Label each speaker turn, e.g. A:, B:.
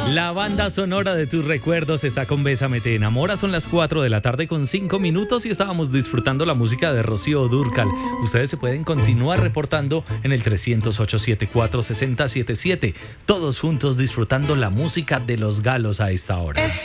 A: La banda sonora de tus recuerdos está con Bésame te enamora. Son las 4 de la tarde con 5 minutos y estábamos disfrutando la música de Rocío Dúrcal. Ustedes se pueden continuar reportando en el 308-74-6077. Todos juntos disfrutando la música de Los Galos a esta hora.